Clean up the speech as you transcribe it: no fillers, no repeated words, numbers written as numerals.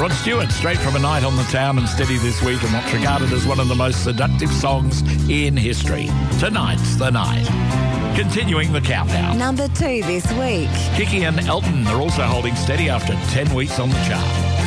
Rod Stewart, straight from a night on the town and steady this week, and what's regarded as one of the most seductive songs in history. Tonight's the night. Continuing the countdown. Number 2 this week. Kiki and Elton are also holding steady after 10 weeks on the chart.